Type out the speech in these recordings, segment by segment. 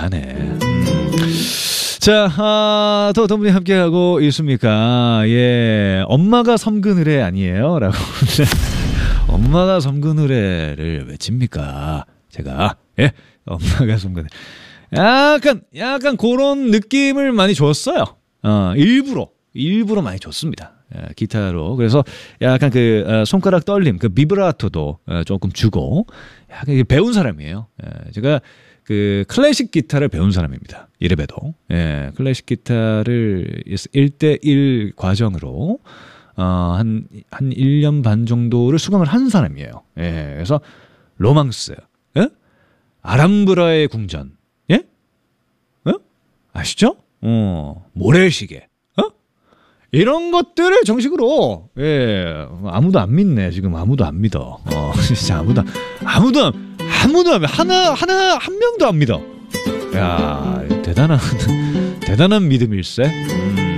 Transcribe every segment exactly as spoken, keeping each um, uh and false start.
가네. 음. 자, 아, 또 어떤 분이 함께하고 있습니까? 예, 엄마가 섬그늘에 아니에요? 라고. 엄마가 섬그늘에를 왜 칩니까? 제가, 예, 엄마가 섬그늘. 약간, 약간 그런 느낌을 많이 줬어요. 어, 일부러, 일부러 많이 줬습니다. 예, 기타로. 그래서 약간 그, 어, 손가락 떨림, 그 비브라토도 어, 조금 주고, 약간 배운 사람이에요. 예, 제가 그 클래식 기타를 배운 사람입니다. 이래봬도. 예, 클래식 기타를 일 대 일 과정으로 어, 한, 한 일 년 반 정도를 수강을 한 사람이에요. 예, 그래서 로망스, 예? 아람브라의 궁전, 예? 어? 아시죠? 어, 모래시계, 어? 이런 것들을 정식으로, 예, 아무도 안 믿네. 지금 아무도 안 믿어. 어, 진짜 아무도, 아무도 안 아무도 안 믿어. 하나, 하나, 한 명도 안 믿어. 야, 대단한, 대단한 믿음일세. 음.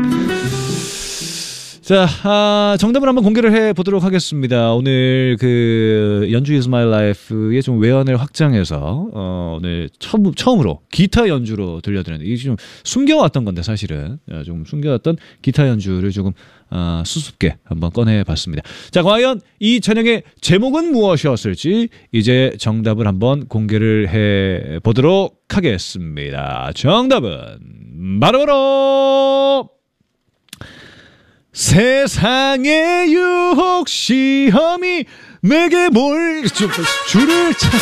자, 아, 정답을 한번 공개를 해보도록 하겠습니다. 오늘 그 연주 is my life의 좀 외연을 확장해서, 어, 오늘 처음, 처음으로 기타 연주로 들려드렸는데, 이게 좀 숨겨왔던 건데, 사실은. 좀 숨겨왔던 기타 연주를 조금, 어, 수습게 한번 꺼내봤습니다. 자, 과연 이 찬양의 제목은 무엇이었을지, 이제 정답을 한번 공개를 해보도록 하겠습니다. 정답은, 바로바로, 세상의 유혹 시험이 내게 뭘 주, 줄을 찬양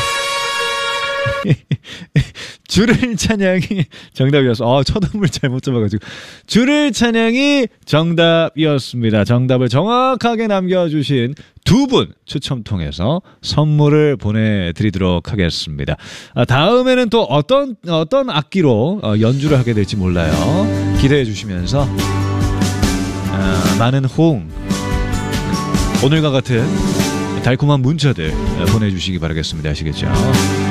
줄을 찬양이 정답이었어. 아, 초등을 잘못 잡아가지고 줄을 찬양이 정답이었습니다. 정답을 정확하게 남겨주신 두 분 추첨 통해서 선물을 보내드리도록 하겠습니다. 아, 다음에는 또 어떤 어떤 악기로 어, 연주를 하게 될지 몰라요. 기대해 주시면서 아, 많은 호응, 오늘과 같은 달콤한 문자들 보내주시기 바라겠습니다. 아시겠죠?